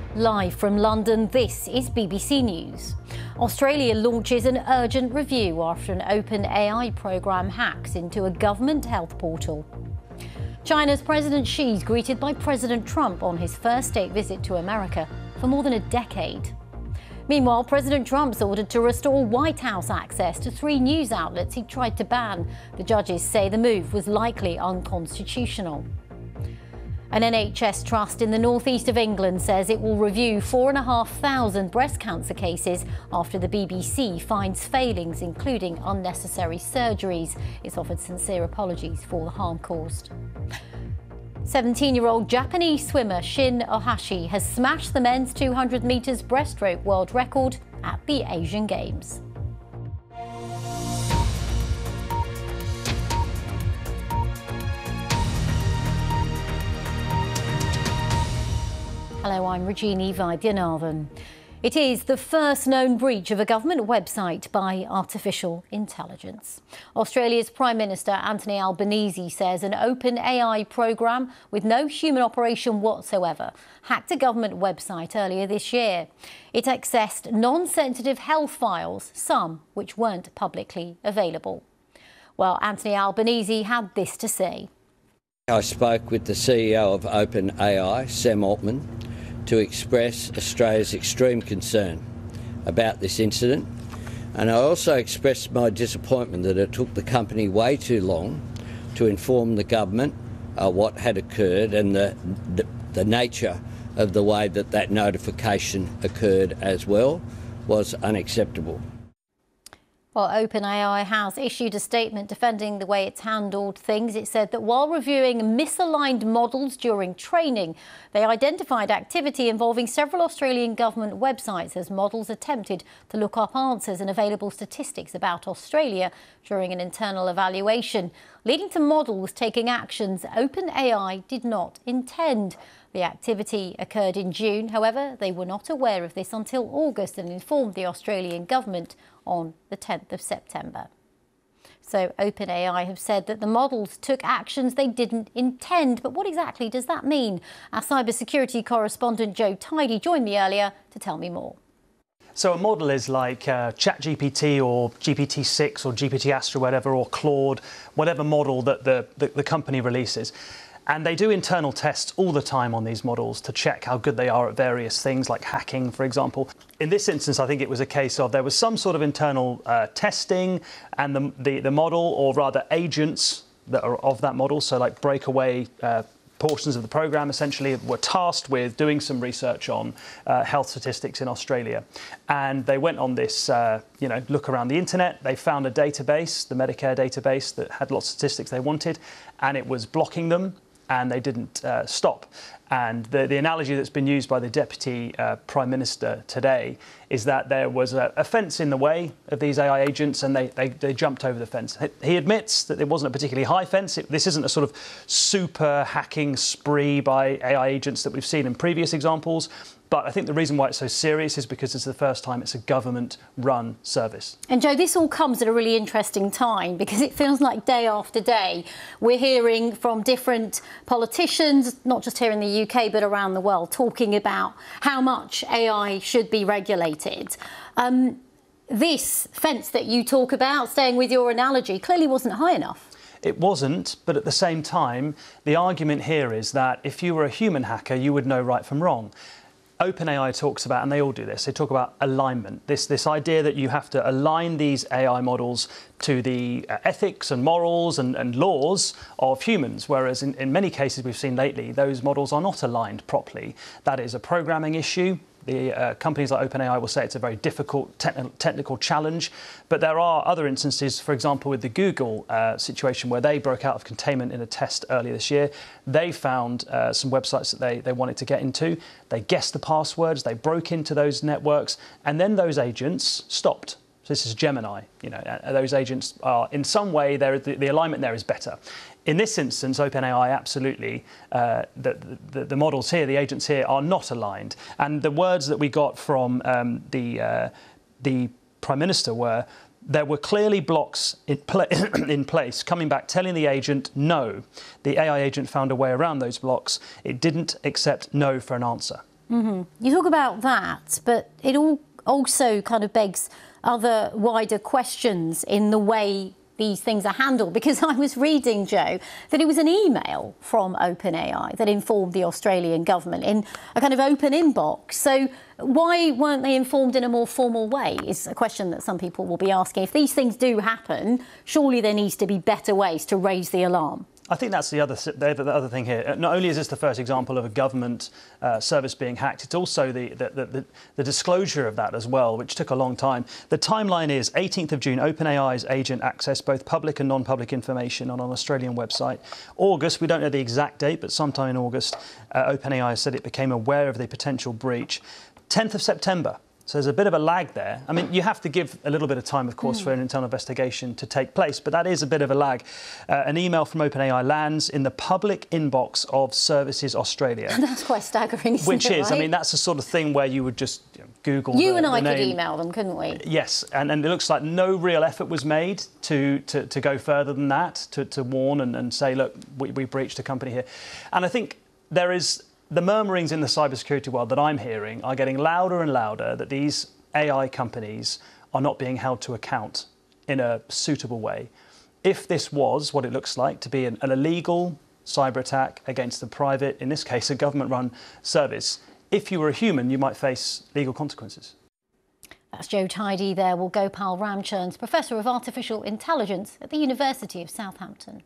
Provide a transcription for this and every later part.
Live from London, this is BBC News. Australia launches an urgent review after an OpenAI programme hacks into a government health portal. China's President Xi is greeted by President Trump on his first state visit to America for more than a decade. Meanwhile, President Trump's ordered to restore White House access to 3 news outlets he tried to ban. The judges say the move was likely unconstitutional. An NHS trust in the northeast of England says it will review 4,500 breast cancer cases after the BBC finds failings, including unnecessary surgeries. It's offered sincere apologies for the harm caused. 17-year-old Japanese swimmer Shin Ohashi has smashed the men's 200 metres breaststroke world record at the Asian Games. Hello, I'm Regina Vaidyanathan. It is the first known breach of a government website by artificial intelligence. Australia's Prime Minister Anthony Albanese says an OpenAI programme with no human operation whatsoever hacked a government website earlier this year. It accessed non-sensitive health files, some which weren't publicly available. Well, Anthony Albanese had this to say. I spoke with the CEO of OpenAI, Sam Altman, to express Australia's extreme concern about this incident, and I also expressed my disappointment that it took the company way too long to inform the government what had occurred, and the nature of the way that notification occurred as well was unacceptable. Well, OpenAI has issued a statement defending the way it's handled things. It said that while reviewing misaligned models during training, they identified activity involving several Australian government websites as models attempted to look up answers and available statistics about Australia during an internal evaluation, leading to models taking actions OpenAI did not intend. The activity occurred in June. However, they were not aware of this until August and informed the Australian government on the 10th of September. So OpenAI have said that the models took actions they didn't intend. But what exactly does that mean? Our cybersecurity correspondent Joe Tidy joined me earlier to tell me more. So a model is like ChatGPT or GPT-6 or GPT Astra, whatever, or Claude, whatever model that the company releases. And they do internal tests all the time on these models to check how good they are at various things like hacking, for example. In this instance, I think it was a case of there was some sort of internal testing, and the model, or rather agents that are of that model, so like breakaway portions of the program, essentially were tasked with doing some research on health statistics in Australia. And they went on this look around the internet. They found a database, the Medicare database, that had lots of statistics they wanted, and it was blocking them, and they didn't stop. And the analogy that's been used by the Deputy Prime Minister today is that there was a fence in the way of these AI agents, and they jumped over the fence. He admits that it wasn't a particularly high fence. This isn't a sort of super hacking spree by AI agents that we've seen in previous examples. But I think the reason why it's so serious is because it's the first time it's a government-run service. And Joe, this all comes at a really interesting time, because it feels like day after day we're hearing from different politicians, not just here in the UK but around the world, talking about how much AI should be regulated. This fence that you talk about, staying with your analogy, clearly wasn't high enough. It wasn't, but at the same time, the argument here is that if you were a human hacker, you would know right from wrong. OpenAI talks about, and they all do this, they talk about alignment, this idea that you have to align these AI models to the ethics and morals and laws of humans, whereas in many cases we've seen lately, those models are not aligned properly. That is a programming issue. The companies like OpenAI will say it's a very difficult technical challenge, but there are other instances, for example, with the Google situation where they broke out of containment in a test earlier this year. They found some websites that they wanted to get into. They guessed the passwords, they broke into those networks, and then those agents stopped. So this is Gemini. Those agents are, in some way, the alignment there is better. In this instance, OpenAI absolutely, the models here, the agents here, are not aligned. And the words that we got from the Prime Minister were, there were clearly blocks in place, coming back, telling the agent no. The AI agent found a way around those blocks. It didn't accept no for an answer. You talk about that, but it also kind of begs other wider questions in the way these things are handled, because I was reading, Joe, that it was an email from OpenAI that informed the Australian government in a kind of open inbox. So why weren't they informed in a more formal way is a question that some people will be asking. If these things do happen, surely there needs to be better ways to raise the alarm. I think that's the other thing here. Not only is this the first example of a government service being hacked, it's also the disclosure of that as well, which took a long time. The timeline is 18th of June, OpenAI's agent accessed both public and non-public information on an Australian website. August, we don't know the exact date, but sometime in August, OpenAI said it became aware of the potential breach. 10th of September. So there's a bit of a lag there. I mean, you have to give a little bit of time, of course, for an internal investigation to take place, but that is a bit of a lag. An email from OpenAI lands in the public inbox of Services Australia. That's quite staggering, isn't Which it, is, right? I mean, that's the sort of thing where you would just Google You the and I name. could email them, couldn't we? Yes, and it looks like no real effort was made to go further than that, to warn and say, look, we breached a company here. And I think there is... The murmurings in the cybersecurity world that I'm hearing are getting louder and louder that these AI companies are not being held to account in a suitable way. If this was what it looks like to be an illegal cyber attack against a private, in this case, a government-run service, if you were a human, you might face legal consequences. That's Joe Tidy there. Well, Gopal Ramchand's Professor of Artificial Intelligence at the University of Southampton.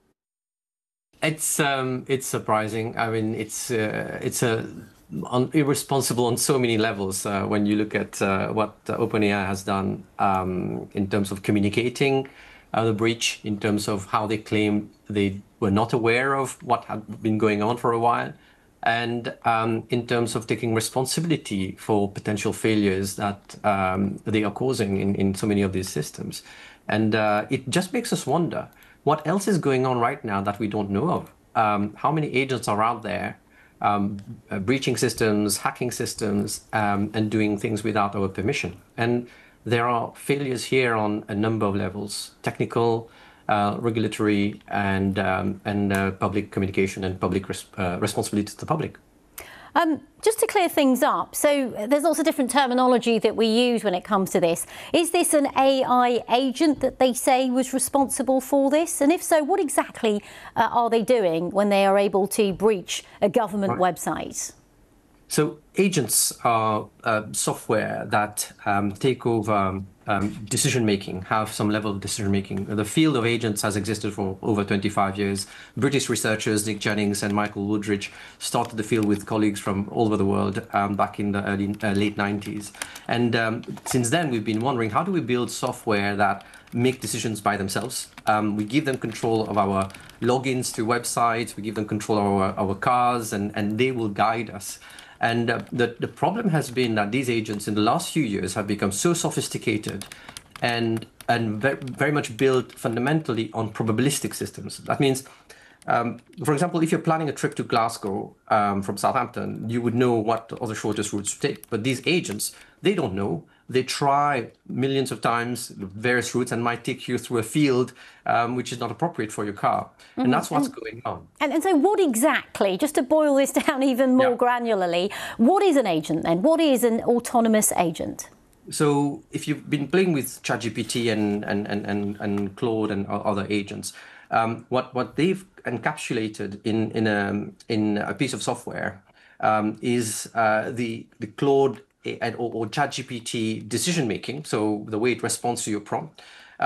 It's surprising. I mean, it's irresponsible on so many levels when you look at what OpenAI has done in terms of communicating the breach, in terms of how they claim they were not aware of what had been going on for a while, and in terms of taking responsibility for potential failures that they are causing in so many of these systems. And it just makes us wonder, what else is going on right now that we don't know of? How many agents are out there breaching systems, hacking systems, and doing things without our permission? And there are failures here on a number of levels: technical, regulatory, and public communication and public responsibility to the public. Just to clear things up, so there's lots of different terminology that we use when it comes to this. Is this an AI agent that they say was responsible for this? And if so, what exactly are they doing when they are able to breach a government website? So agents are software that take over decision-making, have some level of decision-making. The field of agents has existed for over 25 years. British researchers Nick Jennings and Michael Woodridge started the field with colleagues from all over the world back in the late 90s. And since then, we've been wondering, how do we build software that make decisions by themselves? We give them control of our logins to websites, we give them control of our cars, and they will guide us. And the problem has been that these agents in the last few years have become so sophisticated and very much built fundamentally on probabilistic systems. That means, for example, if you're planning a trip to Glasgow from Southampton, you would know what are the shortest routes to take. But these agents, they don't know. They try millions of times various routes and might take you through a field which is not appropriate for your car. And that's what's going on. And so what exactly, just to boil this down even more granularly, what is an agent then? What is an autonomous agent? So if you've been playing with ChatGPT and Claude and other agents, what they've encapsulated in a piece of software is the Claude or ChatGPT decision making, so the way it responds to your prompt,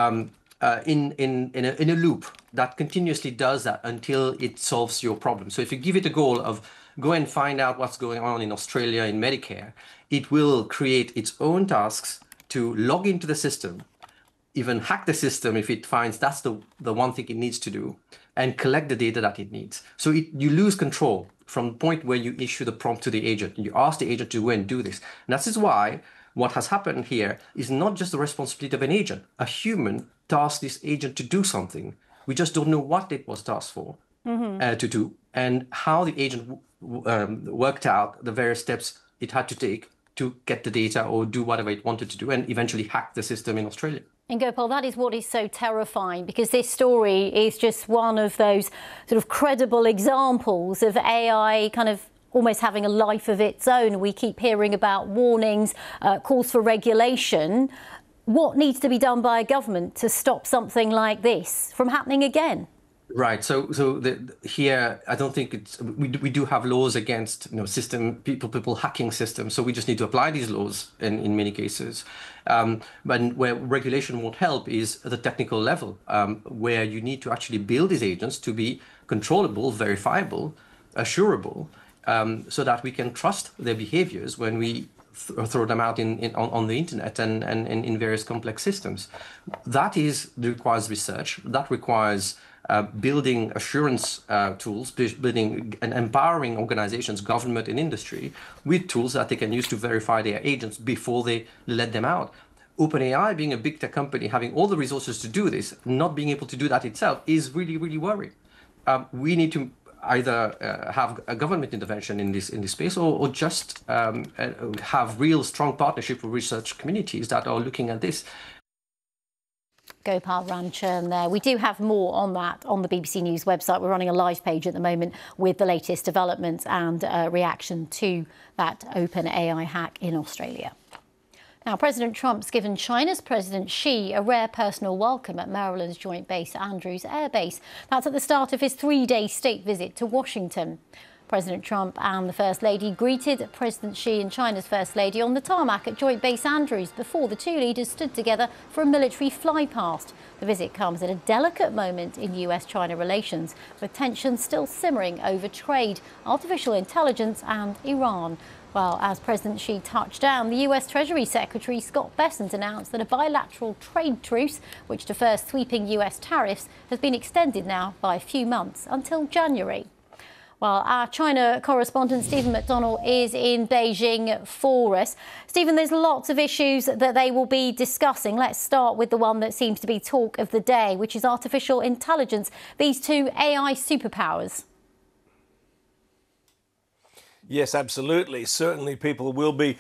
in a loop that continuously does that until it solves your problem. So if you give it a goal of go and find out what's going on in Australia in Medicare, it will create its own tasks to log into the system, even hack the system if it finds that's the one thing it needs to do, and collect the data that it needs. So you lose control from the point where you issue the prompt to the agent. You ask the agent to go and do this. And that is why what has happened here is not just the responsibility of an agent. A human tasked this agent to do something. We just don't know what it was tasked for to do, and how the agent worked out the various steps it had to take to get the data or do whatever it wanted to do, and eventually hack the system in Australia. And Gopal, that is what is so terrifying, because this story is just one of those sort of credible examples of AI kind of almost having a life of its own. We keep hearing about warnings, calls for regulation. What needs to be done by a government to stop something like this from happening again? Right. So here, I don't think we do have laws against people hacking systems. So we just need to apply these laws in many cases. But where regulation won't help is at the technical level, where you need to actually build these agents to be controllable, verifiable, assurable, so that we can trust their behaviors when we throw them out on the internet and in various complex systems. That requires research. That requires building assurance tools, building and empowering organizations, government and industry with tools that they can use to verify their agents before they let them out. OpenAI, being a big tech company, having all the resources to do this, not being able to do that itself is really, really worrying. We need to either have a government intervention in this space or just have real strong partnership with research communities that are looking at this. Gopal Ramchand there. We do have more on that on the BBC News website. We're running a live page at the moment with the latest developments and reaction to that OpenAI hack in Australia. Now, President Trump's given China's President Xi a rare personal welcome at Maryland's Joint Base Andrews Air Base. That's at the start of his 3-day state visit to Washington. President Trump and the First Lady greeted President Xi and China's First Lady on the tarmac at Joint Base Andrews before the two leaders stood together for a military flypast. The visit comes at a delicate moment in US-China relations, with tensions still simmering over trade, artificial intelligence and Iran. Well, as President Xi touched down, the US Treasury Secretary Scott Bessent announced that a bilateral trade truce, which defers sweeping US tariffs, has been extended now by a few months until January. Well, our China correspondent Stephen McDonnell is in Beijing for us. Stephen, there's lots of issues that they will be discussing. Let's start with the one that seems to be talk of the day, which is artificial intelligence, these two AI superpowers. Yes, absolutely. Certainly people will be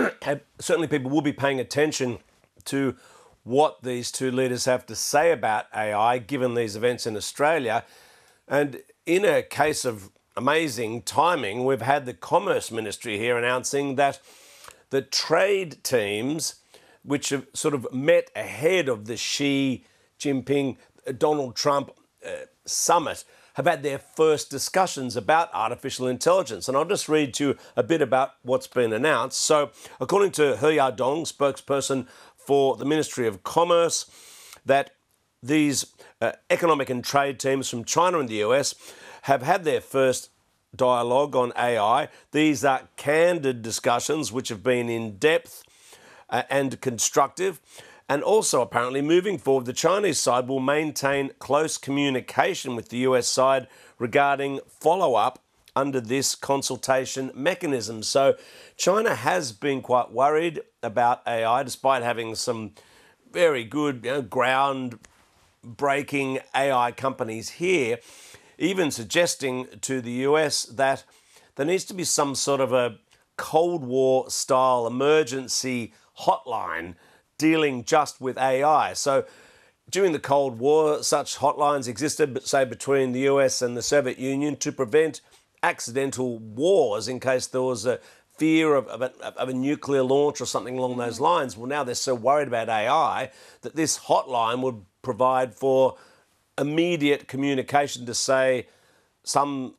paying attention to what these two leaders have to say about AI, given these events in Australia. And in a case of amazing timing, we've had the Commerce Ministry here announcing that the trade teams, which have sort of met ahead of the Xi Jinping, Donald Trump summit, have had their first discussions about artificial intelligence. And I'll just read to you a bit about what's been announced. So, according to He Yadong, spokesperson for the Ministry of Commerce, that these economic and trade teams from China and the US have had their first dialogue on AI. These are candid discussions which have been in depth and constructive. And also, apparently, moving forward, the Chinese side will maintain close communication with the US side regarding follow-up under this consultation mechanism. So China has been quite worried about AI, despite having some very good, ground-breaking AI companies here, even suggesting to the US that there needs to be some sort of a Cold War-style emergency hotline dealing just with AI. So during the Cold War, such hotlines existed, say, between the US and the Soviet Union to prevent accidental wars in case there was a fear of a nuclear launch or something along those lines. Well, now they're so worried about AI that this hotline would provide for immediate communication to, say, some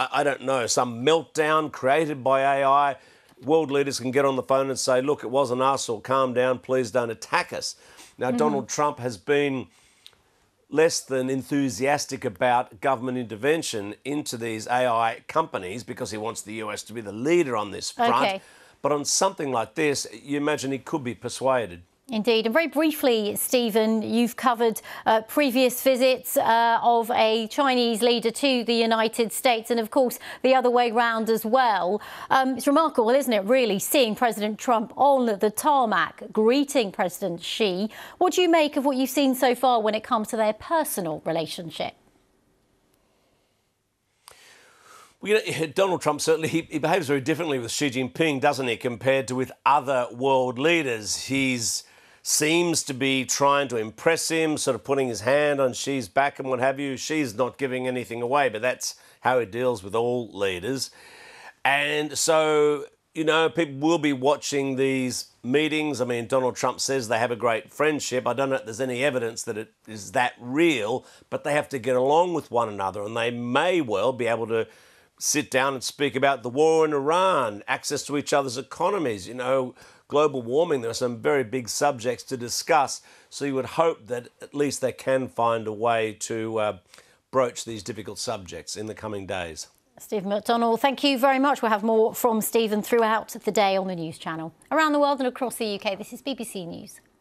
meltdown created by AI. World leaders can get on the phone and say, look, it wasn't us, or calm down, please don't attack us. Now, Donald Trump has been less than enthusiastic about government intervention into these AI companies because he wants the US to be the leader on this front. Okay. But on something like this, you imagine he could be persuaded. Indeed. And very briefly, Stephen, you've covered previous visits of a Chinese leader to the United States and, of course, the other way round as well. It's remarkable, isn't it, really, seeing President Trump on the tarmac greeting President Xi. What do you make of what you've seen so far when it comes to their personal relationship? Well, Donald Trump, certainly, he behaves very differently with Xi Jinping, doesn't he, compared to with other world leaders. He's seems to be trying to impress him, sort of putting his hand on Xi's back and what have you. Xi's not giving anything away, but that's how he deals with all leaders. And so, you know, people will be watching these meetings. I mean, Donald Trump says they have a great friendship. I don't know if there's any evidence that it is that real, but they have to get along with one another, and they may well be able to sit down and speak about the war in Iran, access to each other's economies, you know, global warming. There are some very big subjects to discuss. So you would hope that at least they can find a way to broach these difficult subjects in the coming days. Stephen McDonnell, thank you very much. We'll have more from Stephen throughout the day on the News Channel. Around the world and across the UK, this is BBC News.